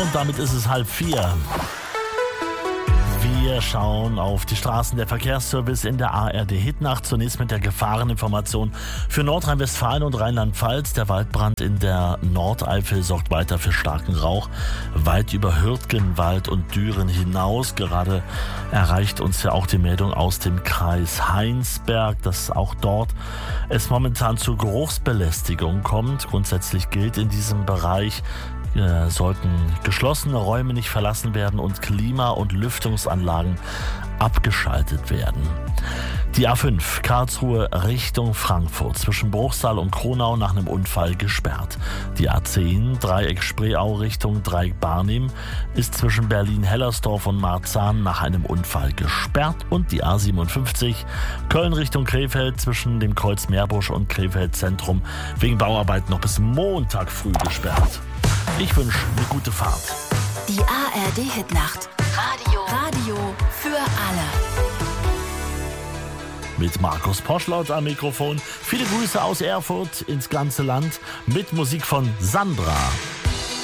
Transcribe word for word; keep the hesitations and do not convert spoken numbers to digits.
Und damit ist es halb vier. Wir schauen auf die Straßen. Der Verkehrsservice in der A R D-Hitnacht. Zunächst mit der Gefahreninformation für Nordrhein-Westfalen und Rheinland-Pfalz. Der Waldbrand in der Nordeifel sorgt weiter für starken Rauch. Weit über Hürtgenwald und Düren hinaus. Gerade erreicht uns ja auch die Meldung aus dem Kreis Heinsberg, dass auch dort es momentan zu Geruchsbelästigung kommt. Grundsätzlich gilt in diesem Bereich, Äh, sollten geschlossene Räume nicht verlassen werden und Klima- und Lüftungsanlagen abgeschaltet werden. Die A fünf Karlsruhe Richtung Frankfurt zwischen Bruchsal und Kronau nach einem Unfall gesperrt. Die A zehn Dreieck Spreeau Richtung Dreieck Barnim ist zwischen Berlin-Hellersdorf und Marzahn nach einem Unfall gesperrt und die A siebenundfünfzig Köln Richtung Krefeld zwischen dem Kreuz Meerbusch und Krefeld Zentrum wegen Bauarbeit noch bis Montag früh gesperrt. Ich wünsche eine gute Fahrt. Die A R D-Hitnacht. Radio. Radio für alle. Mit Markus Poschlaut am Mikrofon. Viele Grüße aus Erfurt ins ganze Land mit Musik von Sandra.